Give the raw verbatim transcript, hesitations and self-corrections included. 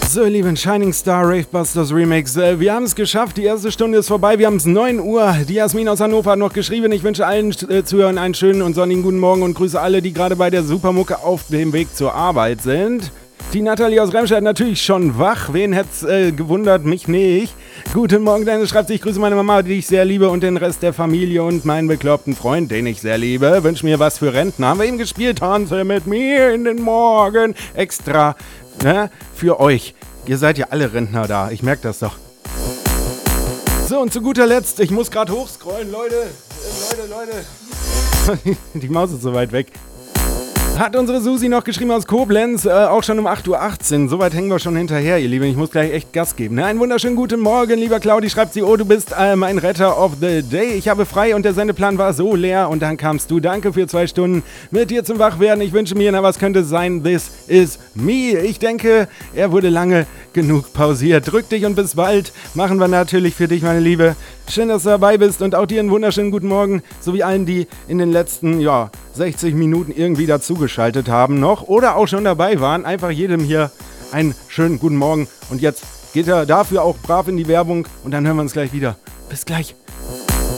So, ihr Lieben, Shining Star Ravebusters Remix. Äh, wir haben es geschafft, die erste Stunde ist vorbei. Wir haben es neun Uhr. Die Jasmin aus Hannover hat noch geschrieben. Ich wünsche allen äh, Zuhörern einen schönen und sonnigen guten Morgen und grüße alle, die gerade bei der Supermucke auf dem Weg zur Arbeit sind. Die Nathalie aus Remscheid natürlich schon wach. Wen hätt's äh, gewundert? Mich nicht. Guten Morgen, Dennis schreibt sich, ich grüße meine Mama, die ich sehr liebe, und den Rest der Familie und meinen bekloppten Freund, den ich sehr liebe. Wünsch mir was für Rentner. Haben wir eben gespielt. Tanze mit mir in den Morgen. Extra, ne, für euch. Ihr seid ja alle Rentner da. Ich merke das doch. So, und zu guter Letzt, ich muss gerade hochscrollen, Leute. Äh, Leute, Leute. Die Maus ist so weit weg. Hat unsere Susi noch geschrieben aus Koblenz, äh, auch schon um acht Uhr achtzehn. Soweit hängen wir schon hinterher, ihr Lieben. Ich muss gleich echt Gas geben. Ne? Einen wunderschönen guten Morgen, lieber Claudi. Schreibt sie, oh, du bist äh, mein Retter of the Day. Ich habe frei und der Sendeplan war so leer. Und dann kamst du. Danke für zwei Stunden mit dir zum Wachwerden. Ich wünsche mir, na, was könnte sein? This is me. Ich denke, er wurde lange genug pausiert. Drück dich und bis bald. Machen wir natürlich für dich, meine Liebe. Schön, dass du dabei bist und auch dir einen wunderschönen guten Morgen. Sowie allen, die in den letzten, ja, sechzig Minuten irgendwie dazugeschaltet haben noch oder auch schon dabei waren. Einfach jedem hier einen schönen guten Morgen. Und jetzt geht er dafür auch brav in die Werbung und dann hören wir uns gleich wieder. Bis gleich.